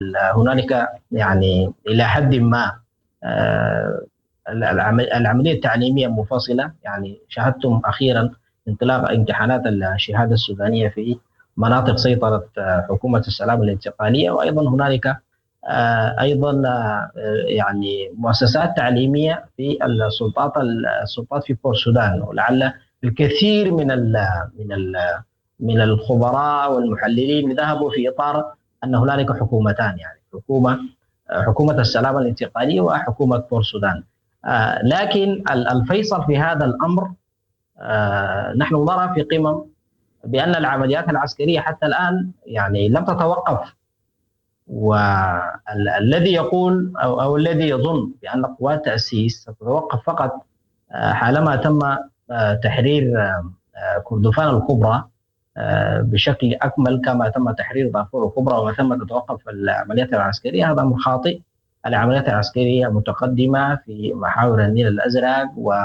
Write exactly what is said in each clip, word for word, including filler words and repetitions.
هنالك يعني إلى حد ما العملية التعليمية منفصلة. يعني شاهدتم أخيرا انطلاق امتحانات الشهادة السودانية في مناطق سيطرة حكومة السلام الانتقالية، وأيضا هنالك أيضا يعني مؤسسات تعليمية في السلطات السلطات في بور السودان. ولعل الكثير من ال من ال من الخبراء والمحللين ذهبوا في إطار أن هنالك حكومتان، يعني حكومة حكومة السلام الانتقالية وحكومة بور السودان. لكن الفيصل في هذا الأمر نحن نرى في قمم بأن العمليات العسكرية حتى الآن يعني لم تتوقف، والذي يقول أو, أو الذي يظن بأن قوات تأسيس ستتوقف فقط حالما تم تحرير كردفان الكبرى بشكل أكمل كما تم تحرير دارفور الكبرى وما ثم تتوقف العمليات العسكرية، هذا أمر خاطئ. العمليات العسكرية متقدمة في محاور النيل الأزرق، و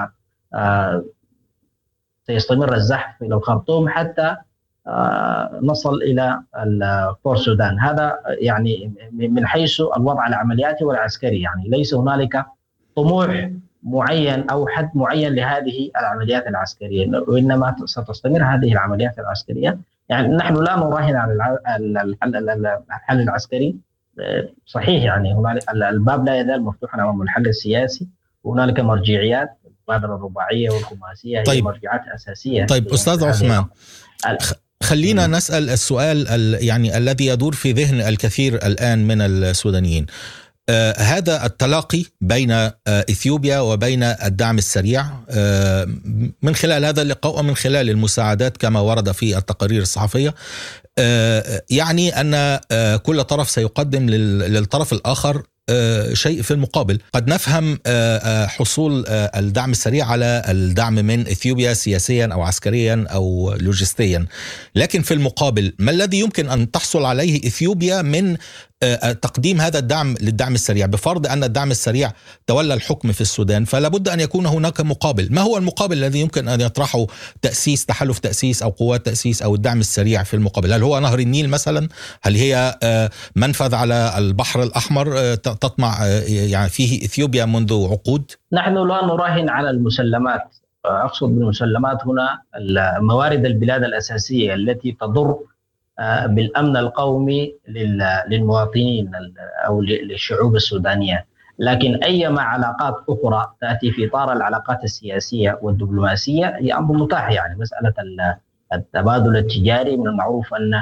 سيستمر الزحف إلى الخرطوم حتى نصل إلى بور السودان. هذا يعني من حيث الوضع العملياتي والعسكري، يعني ليس هنالك طموح معين أو حد معين لهذه العمليات العسكرية، وإنما ستستمر هذه العمليات العسكرية. يعني نحن لا نراهن على الحل العسكري، صحيح يعني هنالك الباب لا يزال مفتوحا أمام الحل السياسي، وهنالك مرجعيات المبادرة الرباعية والخماسية. طيب. هي مرجعات أساسية. طيب أستاذ عثمان، خلينا نسأل السؤال يعني الذي يدور في ذهن الكثير الآن من السودانيين. آه هذا التلاقي بين آه إثيوبيا وبين الدعم السريع آه من خلال هذا اللقاء ومن خلال المساعدات كما ورد في التقارير الصحفية، آه يعني أن آه كل طرف سيقدم للطرف الآخر آه شيء في المقابل. قد نفهم آه حصول آه الدعم السريع على الدعم من إثيوبيا سياسيا أو عسكريا أو لوجستيا، لكن في المقابل ما الذي يمكن أن تحصل عليه إثيوبيا من تقديم هذا الدعم للدعم السريع؟ بفرض أن الدعم السريع تولى الحكم في السودان، فلا بد أن يكون هناك مقابل. ما هو المقابل الذي يمكن أن يطرحه تأسيس تحالف تأسيس أو قوات تأسيس أو الدعم السريع في المقابل؟ هل هو نهر النيل مثلا؟ هل هي منفذ على البحر الأحمر تطمع يعني فيه إثيوبيا منذ عقود؟ نحن لا نراهن على المسلمات. أقصد بالمسلمات هنا موارد البلاد الأساسية التي تضر بالأمن القومي للمواطنين أو للشعوب السودانية. لكن أيما علاقات أخرى تأتي في إطار العلاقات السياسية والدبلوماسية هي أمر متاح. يعني مسألة التبادل التجاري من المعروف أن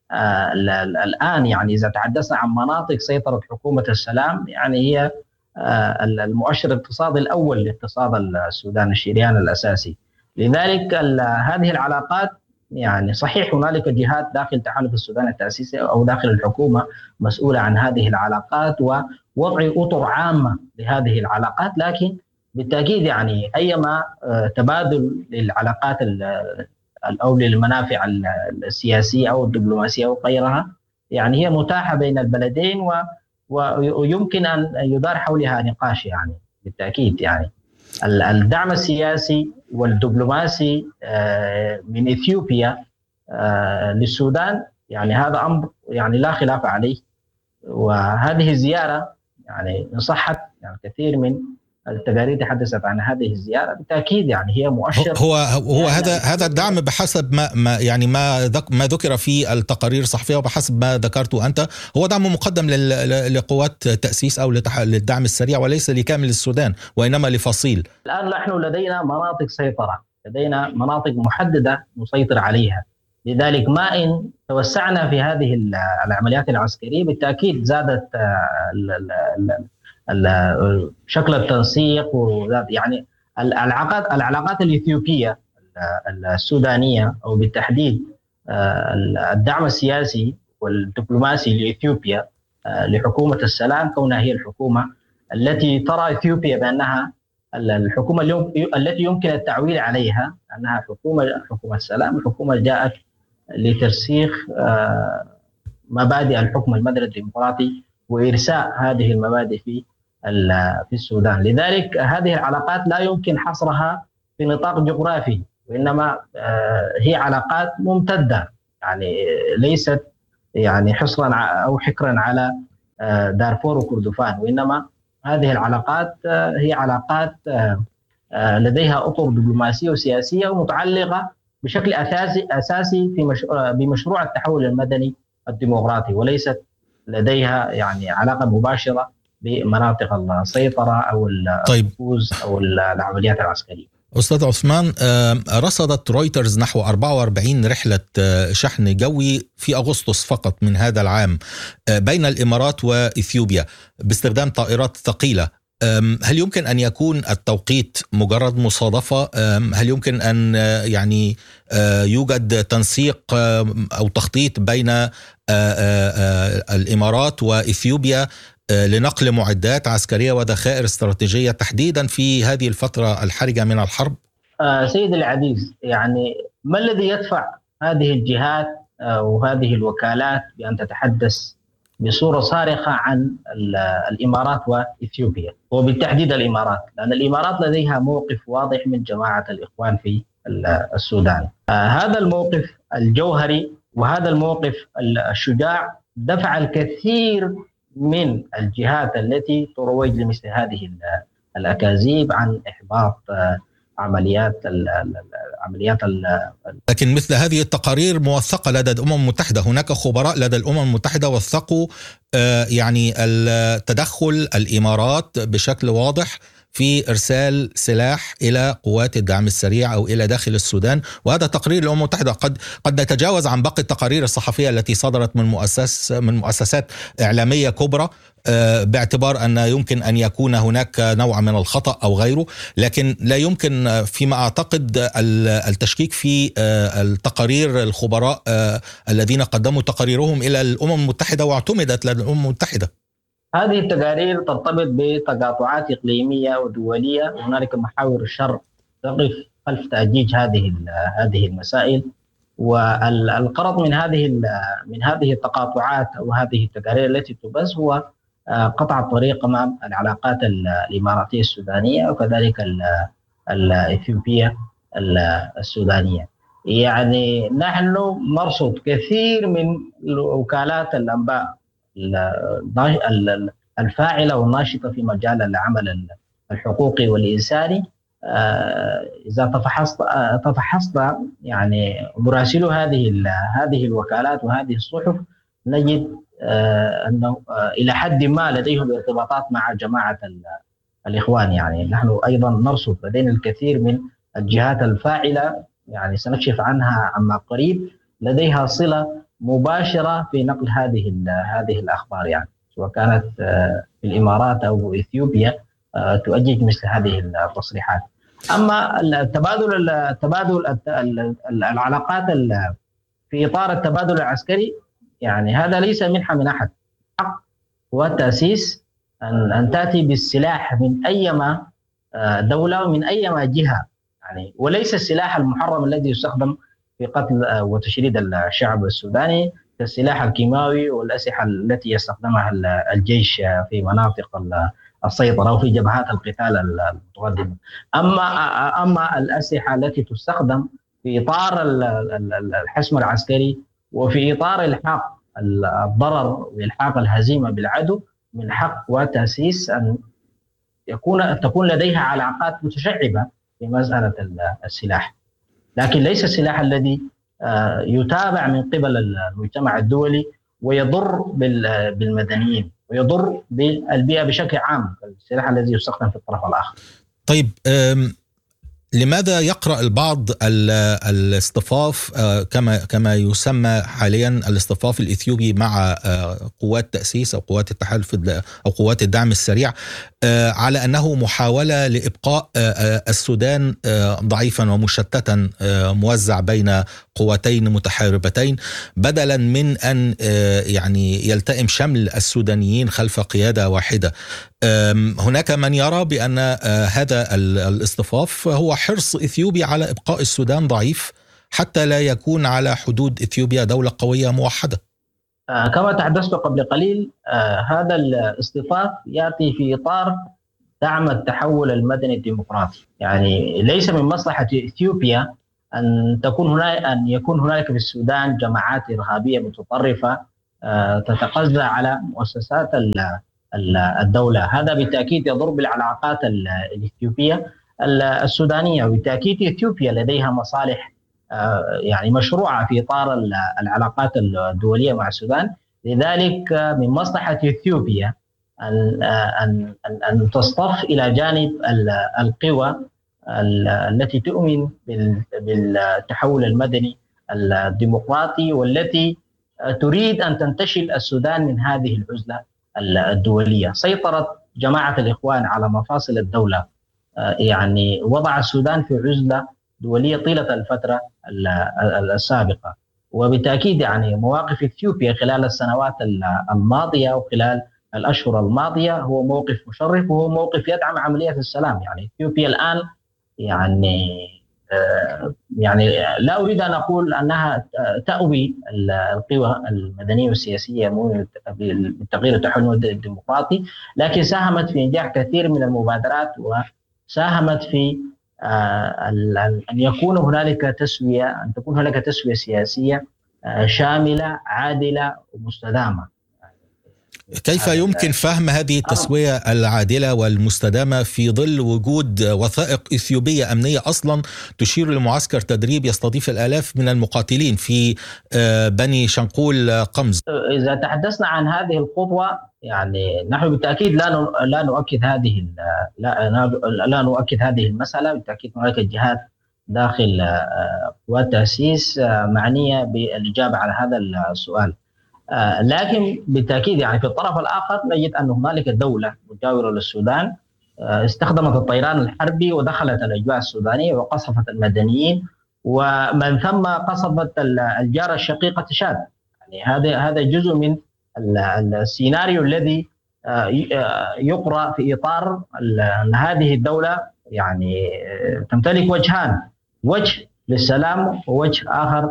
الآن يعني إذا تحدثنا عن مناطق سيطرة حكومة السلام يعني هي المؤشر الاقتصادي الأول لاقتصاد السودان، الشريان الأساسي. لذلك هذه العلاقات يعني صحيح هنالك جهات داخل تحالف السودان التأسيسي أو داخل الحكومة مسؤولة عن هذه العلاقات ووضع أطر عامة لهذه العلاقات، لكن بالتأكيد يعني أيما تبادل للعلاقات أو للمنافع السياسية أو الدبلوماسية أو غيرها يعني هي متاحة بين البلدين ويمكن أن يدار حولها نقاش. يعني بالتأكيد يعني الدعم السياسي والدبلوماسي من إثيوبيا للسودان يعني هذا أمر يعني لا خلاف عليه. وهذه الزيارة يعني إن صحت يعني كثير من التقارير تحدثت عن هذه الزيارة بالتأكيد يعني هي مؤشر. هو هو هذا هذا الدعم بحسب ما ما يعني ما ذك ما ذكر في التقارير الصحفية وبحسب ما ذكرته أنت هو دعم مقدم لقوات تأسيس أو للدعم السريع وليس لكامل السودان وإنما لفصيل. الآن نحن لدينا مناطق سيطرة، لدينا مناطق محددة نسيطر عليها. لذلك ما إن توسعنا في هذه العمليات العسكرية بالتأكيد زادت شكل التنسيق يعني العلاقات العلاقات الإثيوبية السودانية أو بالتحديد الدعم السياسي والدبلوماسي لإثيوبيا لحكومة السلام كونها هي الحكومة التي ترى إثيوبيا بأنها الحكومة التي يمكن التعويل عليها أنها حكومة حكومة السلام، حكومة جاءت لترسيخ مبادئ الحكم المدني الديمقراطي وإرساء هذه المبادئ في في السودان. لذلك هذه العلاقات لا يمكن حصرها في نطاق جغرافي، وإنما هي علاقات ممتدة يعني ليست يعني حصرا أو حكرا على دارفور وكردفان، وإنما هذه العلاقات هي علاقات لديها أطر دبلوماسية وسياسية ومتعلقة بشكل أساسي أساسي في مشروع بمشروع التحول المدني الديمقراطي، وليست لديها يعني علاقة مباشرة بمناطق السيطرة أو النفوذ أو العمليات العسكرية. أستاذ عثمان، رصدت رويترز نحو أربعة وأربعين رحلة شحن جوي في أغسطس فقط من هذا العام بين الإمارات وإثيوبيا باستخدام طائرات ثقيلة. هل يمكن أن يكون التوقيت مجرد مصادفة؟ هل يمكن أن يعني يوجد تنسيق أو تخطيط بين الإمارات وإثيوبيا لنقل معدات عسكرية وذخائر استراتيجية تحديدا في هذه الفترة الحرجة من الحرب؟ آه سيد العزيز، يعني ما الذي يدفع هذه الجهات وهذه الوكالات بأن تتحدث بصورة صارخة عن الإمارات وإثيوبيا، وبالتحديد الإمارات؟ لأن الإمارات لديها موقف واضح من جماعة الإخوان في السودان. آه هذا الموقف الجوهري وهذا الموقف الشجاع دفع الكثير من الجهات التي تروج لمثل هذه الأكاذيب عن إحباط عمليات عمليات لكن مثل هذه التقارير موثقة لدى الأمم المتحدة. هناك خبراء لدى الأمم المتحدة وثقوا يعني التدخل الإمارات بشكل واضح في إرسال سلاح إلى قوات الدعم السريع أو إلى داخل السودان، وهذا تقرير الأمم المتحدة قد قد يتجاوز عن باقي التقارير الصحفية التي صدرت من مؤسس من مؤسسات إعلامية كبرى، باعتبار أن يمكن أن يكون هناك نوع من الخطأ أو غيره، لكن لا يمكن فيما أعتقد التشكيك في التقارير الخبراء الذين قدموا تقاريرهم إلى الأمم المتحدة واعتمدت لدى الأمم المتحدة. هذه التقارير ترتبط بتقاطعات إقليمية ودولية، وهنالك محاور شر تقف خلف تأجيج هذه هذه المسائل، والغرض من هذه من هذه التقاطعات أو هذه التقارير التي تبث هو قطع الطريق أمام العلاقات الإماراتية السودانية وكذلك الإثيوبية السودانية. يعني نحن نرصد كثير من وكالات الأنباء الفاعلة والناشطة في مجال العمل الحقوقي والإنساني. إذا تفحصت تفحصت يعني مراسلو هذه هذه الوكالات وهذه الصحف، نجد أنه إلى حد ما لديهم ارتباطات مع جماعة الإخوان. يعني نحن أيضا نرصد لدينا الكثير من الجهات الفاعلة، يعني سنكشف عنها عما قريب، لديها صلة مباشرة في نقل هذه هذه الأخبار، يعني سواء كانت في الإمارات أو إثيوبيا تؤجج مثل هذه التصريحات. أما التبادل التبادل العلاقات في إطار التبادل العسكري، يعني هذا ليس منحة من أحد، حق وتأسيس أن أن تأتي بالسلاح من أيما دولة ومن أيما جهة، يعني وليس السلاح المحرم الذي يستخدم في قتل وتشريد الشعب السوداني كالسلاح الكيماوي والأسلحة التي يستخدمها الجيش في مناطق السيطرة وفي جبهات القتال المتقدمة. أما أما الأسلحة التي تستخدم في إطار الحسم العسكري وفي إطار إلحاق الضرر وإلحاق الهزيمة بالعدو، من حق وتأسيس أن يكون تكون لديها علاقات متشعبة في مسألة السلاح، لكن ليس السلاح الذي يتابع من قبل المجتمع الدولي ويضر بالمدنيين ويضر بالبيئة بشكل عام، السلاح الذي يستخدم في الطرف الآخر. طيب، لماذا يقرأ البعض الاصطفاف كما كما يسمى حاليا الاصطفاف الإثيوبي مع قوات تأسيس أو قوات التحالف أو قوات الدعم السريع على أنه محاولة لإبقاء السودان ضعيفا ومشتتا موزع بين قوتين متحاربتين، بدلا من أن يعني يلتئم شمل السودانيين خلف قيادة واحدة؟ هناك من يرى بأن هذا الاصطفاف هو حرص إثيوبيا على إبقاء السودان ضعيف حتى لا يكون على حدود إثيوبيا دولة قوية موحدة. كما تحدثت قبل قليل، هذا الاصطفاف يأتي في إطار دعم التحول المدني الديمقراطي. يعني ليس من مصلحة إثيوبيا أن تكون هناك أن يكون هناك في السودان جماعات إرهابية متطرفة تتقضى على مؤسسات الدولة. هذا بالتأكيد يضر بالعلاقات الإثيوبية السودانية، وبالتأكيد إثيوبيا لديها مصالح يعني مشروعة في إطار العلاقات الدولية مع السودان. لذلك من مصلحة إثيوبيا أن أن أن تصطف إلى جانب القوى التي تؤمن بالتحول المدني الديمقراطي، والتي تريد أن تنتشل السودان من هذه العزلة الدولية. سيطرت جماعة الإخوان على مفاصل الدولة، يعني وضع السودان في عزلة دولية طيلة الفترة السابقة، وبالتأكيد يعني مواقف إثيوبيا خلال السنوات الماضية وخلال الأشهر الماضية هو موقف مشرف، وهو موقف يدعم عملية السلام. يعني إثيوبيا الآن يعني يعني لا أريد أن أقول أنها تأوي القوى المدنية والسياسية بالتغيير التحول الديمقراطي، لكن ساهمت في إنجاح كثير من المبادرات، وساهمت في أن يكون هنالك تسوية، أن تكون هنالك تسوية سياسية شاملة عادلة ومستدامة. كيف يمكن فهم هذه التسوية العادلة والمستدامة في ظل وجود وثائق إثيوبية أمنية أصلا تشير لمعسكر تدريب يستضيف الآلاف من المقاتلين في بني شنقول قمز؟ إذا تحدثنا عن هذه الخطوة، يعني نحن بالتأكيد لا لا نؤكد هذه لا لا نؤكد هذه المسألة. بالتأكيد هناك جهات داخل قوات التأسيس معنية بالإجابة على هذا السؤال، لكن بالتأكيد يعني في الطرف الآخر نجد أن هنالك دولة مجاورة للسودان استخدمت الطيران الحربي ودخلت الأجواء السودانية وقصفت المدنيين، ومن ثم قصفت الجارة الشقيقة تشاد. يعني هذا هذا جزء من السيناريو الذي يقرأ في إطار أن هذه الدولة يعني تمتلك وجهان، وجه للسلام ووجه آخر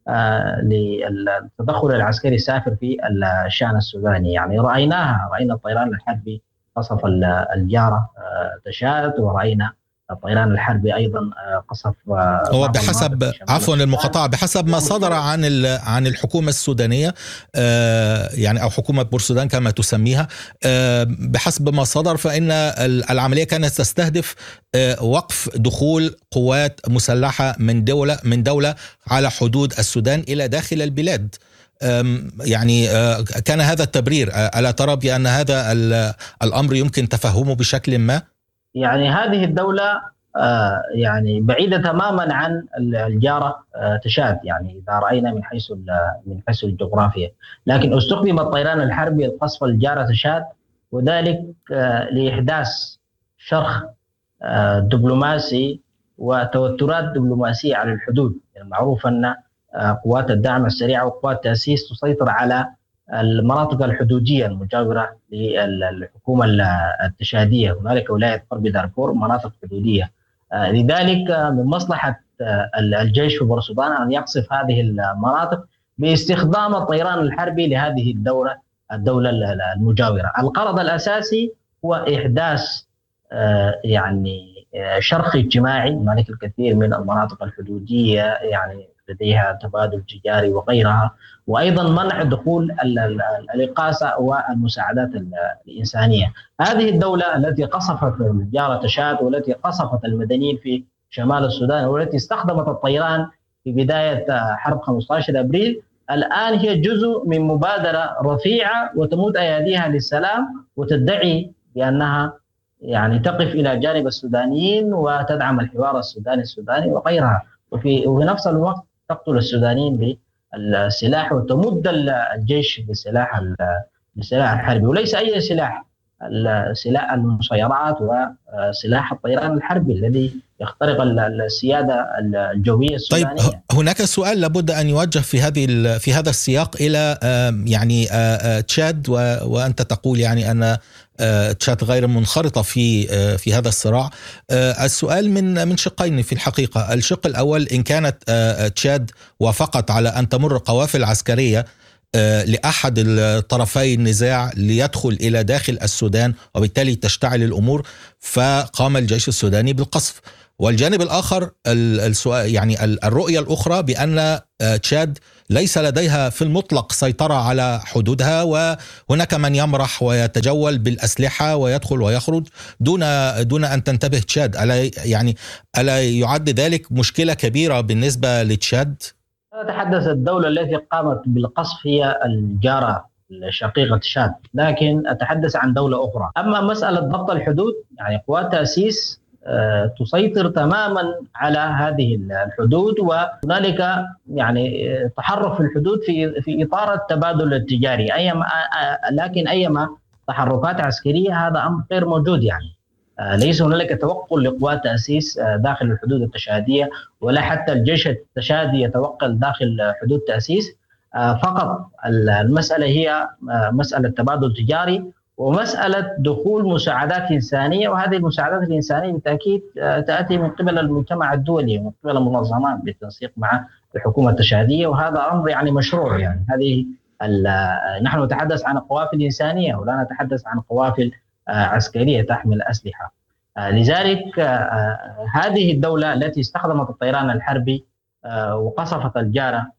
للتدخل العسكري السافر في الشأن السوداني. يعني رأيناها، رأينا الطيران الحربي قصف الجارة تشاد، ورأينا الطيران الحربي أيضا قصف. هو بحسب عفوا المقاطعة، بحسب ما صدر عن عن الحكومة السودانية يعني أو حكومة بورسودان كما تسميها، بحسب ما صدر فإن العملية كانت تستهدف وقف دخول قوات مسلحة من دولة من دولة على حدود السودان إلى داخل البلاد. يعني كان هذا التبرير. ألا ترى بأن هذا الأمر يمكن تفهمه بشكل ما؟ يعني هذه الدولة يعني بعيدة تماما عن الجارة تشاد، يعني إذا رأينا من حيث من حيث الجغرافيا، لكن استخدم الطيران الحربي لقصف الجارة تشاد، وذلك لإحداث شرخ دبلوماسي وتوترات دبلوماسية على الحدود. المعروف أن قوات الدعم السريع وقوات التأسيس تسيطر على المناطق الحدودية المجاورة للحكومة التشادية. هنالك ولاية غرب دارفور مناطق حدودية، لذلك من مصلحة الجيش في بورسودان أن يقصف هذه المناطق باستخدام الطيران الحربي لهذه الدولة الدولة المجاورة. الغرض الأساسي هو إحداث يعني شرخ اجتماعي. هنالك الكثير من المناطق الحدودية يعني لديها تبادل تجاري وغيرها، وأيضا منع دخول الإغاثة والمساعدات الإنسانية. هذه الدولة التي قصفت الجارة تشاد، والتي قصفت المدنيين في شمال السودان، والتي استخدمت الطيران في بداية حرب خمسة عشر أبريل، الآن هي جزء من مبادرة رفيعة وتمد أيديها للسلام، وتدعي بأنها يعني تقف إلى جانب السودانيين وتدعم الحوار السوداني السوداني وغيرها، وفي وفي نفس الوقت تقتل السودانيين بالسلاح وتمد الجيش بالسلاح بالسلاح الحربي، وليس أي سلاح، سلاح المسيرات وسلاح الطيران الحربي الذي يخترق السيادة الجوية السودانية. طيب هناك سؤال لابد أن يوجه في هذه في هذا السياق إلى يعني تشاد، وأنت تقول يعني أن تشاد غير منخرطة في في هذا الصراع. السؤال من من شقين في الحقيقة. الشق الأول، إن كانت تشاد وافقت على أن تمر قوافل عسكرية لأحد الطرفي النزاع ليدخل إلى داخل السودان وبالتالي تشتعل الأمور، فقام الجيش السوداني بالقصف. والجانب الآخر السؤال يعني الرؤية الأخرى بأن تشاد ليس لديها في المطلق سيطرة على حدودها، وهناك من يمرح ويتجول بالأسلحة ويدخل ويخرج دون دون أن تنتبه تشاد. ألا يعني ألا يعد ذلك مشكلة كبيرة بالنسبة لتشاد؟ أتحدث الدولة التي قامت بالقصف هي الجارة الشقيقة تشاد، لكن أتحدث عن دولة أخرى. أما مسألة ضبط الحدود، يعني قوات تأسيس تسيطر تماما على هذه الحدود، وهنالك يعني تحرك في الحدود في في إطار التبادل التجاري، أيما لكن أيما تحركات عسكرية هذا أمر غير موجود. يعني ليس هنالك توقل لقوات تأسيس داخل الحدود التشادية، ولا حتى الجيش التشادي يتوقل داخل حدود تأسيس. فقط المسألة هي مسألة تبادل تجاري ومسألة دخول مساعدات إنسانية، وهذه المساعدات الإنسانية بالتأكيد تأتي من قبل المجتمع الدولي ومن قبل المنظمات بالتنسيق مع الحكومة التشادية، وهذا أمر يعني مشروع. يعني هذه نحن نتحدث عن قوافل إنسانية ولا نتحدث عن قوافل عسكرية تحمل أسلحة. لذلك هذه الدولة التي استخدمت الطيران الحربي وقصفت الجارة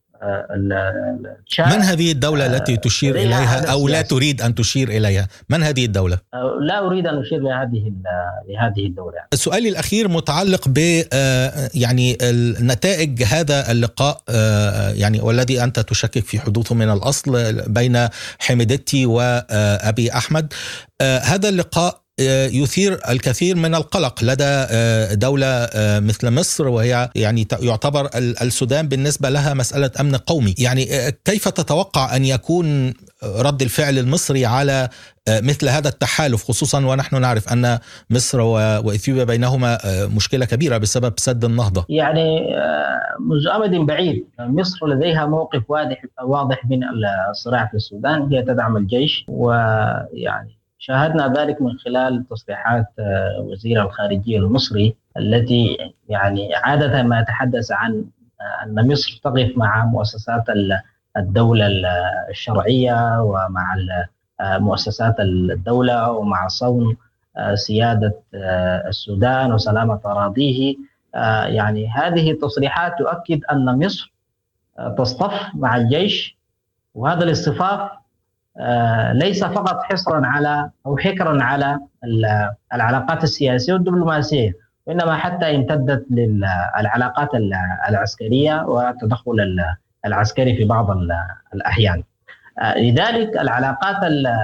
من هذه الدولة التي تشير إليها أو لا تريد أن تشير إليها؟ من هذه الدولة؟ لا أريد أن أشير لهذه لهذه الدولة. السؤال الأخير متعلق ب يعني النتائج هذا اللقاء، يعني والذي أنت تشكك في حدوثه من الأصل، بين حميدتي وأبي أحمد. هذا اللقاء يثير الكثير من القلق لدى دولة مثل مصر، وهي يعني يعتبر السودان بالنسبة لها مسألة أمن قومي. يعني كيف تتوقع أن يكون رد الفعل المصري على مثل هذا التحالف، خصوصا ونحن نعرف أن مصر وإثيوبيا بينهما مشكلة كبيرة بسبب سد النهضة؟ يعني منذ أمد بعيد مصر لديها موقف واضح واضح من الصراع في السودان، هي تدعم الجيش، ويعني شاهدنا ذلك من خلال تصريحات وزير الخارجية المصري التي يعني عادة ما يتحدث عن أن مصر تقف مع مؤسسات الدولة الشرعية ومع مؤسسات الدولة ومع صون سيادة السودان وسلامة أراضيه. يعني هذه التصريحات تؤكد أن مصر تصطف مع الجيش، وهذا الاصطفاف ليس فقط حصرا على أو حكرا على العلاقات السياسية والدبلوماسية، وإنما حتى امتدت للعلاقات العسكرية والتدخل العسكري في بعض الأحيان. لذلك العلاقات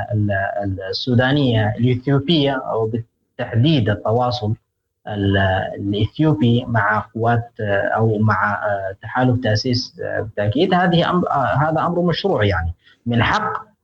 السودانية الإثيوبية، أو بالتحديد التواصل الإثيوبي مع قوات أو مع تحالف تأسيس بالتأكيد هذه أمر هذا أمر مشروع. يعني من حق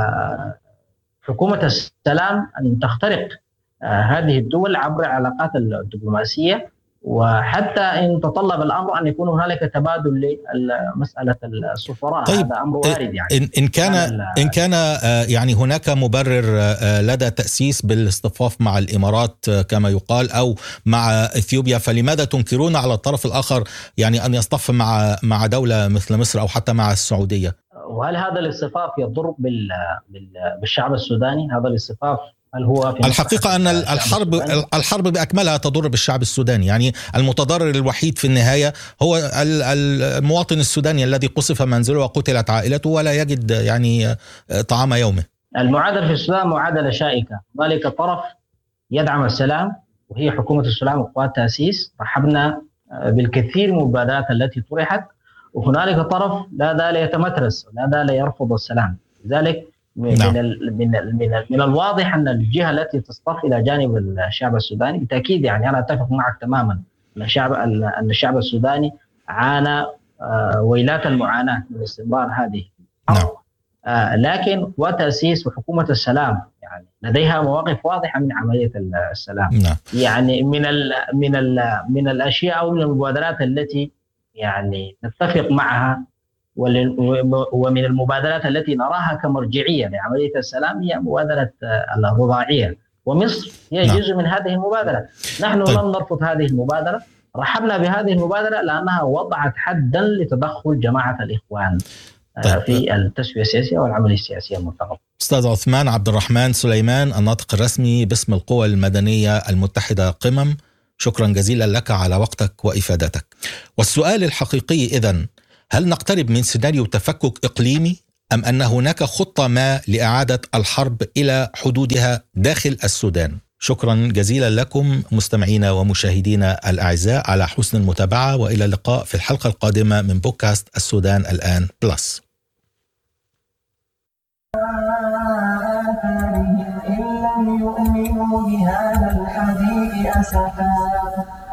حكومة السلام أن تخترق هذه الدول عبر العلاقات الدبلوماسية، وحتى إن تطلب الأمر أن يكون هنالك تبادل لمسألة السفراء. طيب هذا أمر وارد. يعني إن كان إن كان يعني هناك مبرر لدى تأسيس بالاصطفاف مع الإمارات كما يقال أو مع إثيوبيا، فلماذا تنكرون على الطرف الآخر يعني أن يصطف مع مع دولة مثل مصر أو حتى مع السعودية؟ وهل هذا الاصطفاف يضر بالشعب السوداني؟ هذا الاصطفاف هل هو في الحقيقة أن الحرب الحرب بأكملها تضر بالشعب السوداني؟ يعني المتضرر الوحيد في النهاية هو المواطن السوداني الذي قصف منزله وقتلت عائلته ولا يجد يعني طعام يومه. المعادلة في السودان معادلة شائكة، هنالك طرف يدعم السلام وهي حكومة السلام وقوات تأسيس، رحبنا بالكثير من المبادرات التي طرحت، وهنالك طرف لا زال يتمترس ولا زال يرفض السلام. لذلك من, نعم. من, من, من الواضح أن الجهة التي تصطف إلى جانب الشعب السوداني بالتأكيد، يعني أنا أتفق معك تماما أن الشعب أن الشعب السوداني عانى ويلات المعاناة من استمرار هذه. نعم. لكن وتأسيس وحكومة السلام يعني لديها مواقف واضحة من عملية السلام. نعم. يعني من ال من ال من الأشياء أو من المبادرات التي يعني نتفق معها ومن المبادرات التي نراها كمرجعية لعملية السلام هي مبادرة الرضاعية، ومصر هي نعم. جزء من هذه المبادرة. نحن طيب. لم نرفض هذه المبادرة، رحبنا بهذه المبادرة لأنها وضعت حدا لتدخل جماعة الإخوان طيب. في التسوية السياسية والعملية السياسية المرتبطة. أستاذ عثمان عبد الرحمن سليمان، الناطق الرسمي باسم القوى المدنية المتحدة قمم، شكرا جزيلا لك على وقتك وإفادتك. والسؤال الحقيقي إذن، هل نقترب من سيناريو تفكك إقليمي أم أن هناك خطة ما لإعادة الحرب إلى حدودها داخل السودان؟ شكرا جزيلا لكم مستمعينا ومشاهدينا الأعزاء على حسن المتابعة، وإلى اللقاء في الحلقة القادمة من بودكاست السودان الآن بلس. إن لم يؤمنوا بهذا الحديث أسفا